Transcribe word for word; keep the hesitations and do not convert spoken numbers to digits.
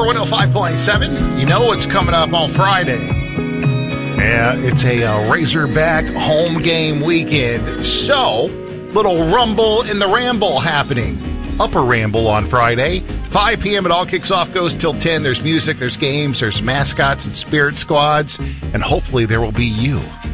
Power one oh five point seven. You know what's coming up on Friday. Yeah, it's a uh, Razorback home game weekend. So, little rumble in the ramble happening. Upper Ramble on Friday. five p.m. it all kicks off, goes till ten. There's music, there's games, there's mascots and spirit squads, and hopefully there will be you